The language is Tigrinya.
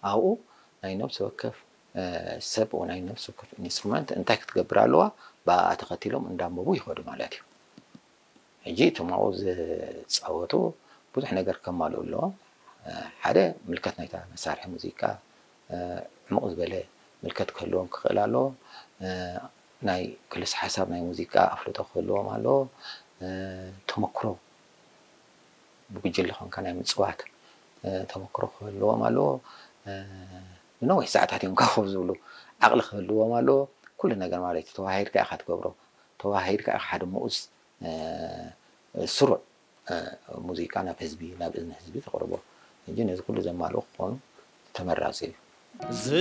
ኣብኡ ናይ ነብሲ ወከፍ ሰብ ወይ ናይ ነብሲ ወከፍ ኢንስትሩመንት እንታይ ክትገብር ኣለዋ ብኣ ተኸቲሎም እንዳንበቡ ይኸዱ ማለት እዩ ሕጂ እቶም ኣብኡ ዝፃወቱ ብዙሕ ነገር ከማልኡ ኣለዎም ሓደ ምልክት ናይታ መሳርሒ ሙዚቃ ዕሙቕ ዝበለ ምልክት ክህልዎም ክኽእል ኣለዎ ናይ ክልስ ሓሳብ ናይ ሙዚቃ ኣፍልጦ ክህልዎም ኣለዎ ተመክሮ ብጉጅለ ኮንካ ናይ ምፅዋት ተመክሮ ክህልዎም ኣለዎ ንነዊሕ ሰዓታት እዮም ከፍ ዝብሉ ዓቕሊ ክህልዎም ኣለዎ ኩሉ ነገር ማለት እዩ ተዋሂድካ ኢኻ ትገብሮ ተዋሂድካ ኢኻ ሓደ ሙኡዝ ስሩዕ ሙዚቃ ናብ ህዝቢ ናብ እዝኒ ህዝቢ ተቕርቦ እንጂ ነዚ ኩሉ ዘማልኡ ክኾኑ ተመራፂ እዩ